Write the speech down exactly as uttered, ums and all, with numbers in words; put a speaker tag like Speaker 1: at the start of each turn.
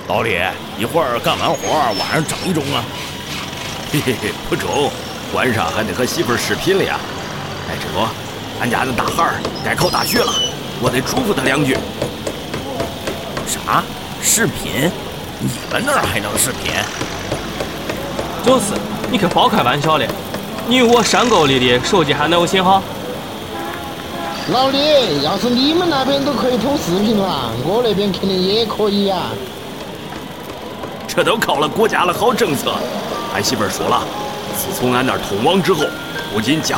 Speaker 1: 老李，一会儿干完活晚上整一盅啊？
Speaker 2: 嘿嘿嘿，不中，晚上还得和媳妇儿视频了呀。哎，这不，俺家那大孩儿该考大学了，我得嘱咐他两句。
Speaker 1: 啥？视频？你们那儿还能视频？
Speaker 3: 就是，你可别开玩笑了。你我山沟里的手机还能有信号？
Speaker 4: 老李，要是你们那边都可以通视频的话，我那边肯定也可以呀、啊。
Speaker 2: 这都靠了国家的好政策。俺媳妇儿说了，自从俺那儿通网之后，不仅家